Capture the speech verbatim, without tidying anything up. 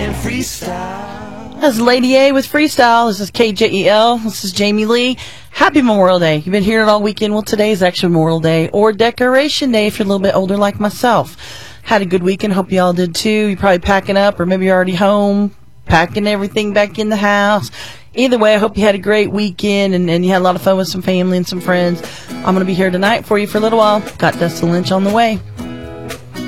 playing freestyle. That's Lady A with Freestyle. This is K J E L. This is Jamie Lee. Happy Memorial Day. You've been hearing it all weekend. Well, today is actually Memorial Day or Decoration Day if you're a little bit older like myself. Had a good weekend. Hope you all did too. You're probably packing up or maybe you're already home, packing everything back in the house. Either way, I hope you had a great weekend and, and you had a lot of fun with some family and some friends. I'm going to be here tonight for you for a little while. Got Dustin Lynch on the way.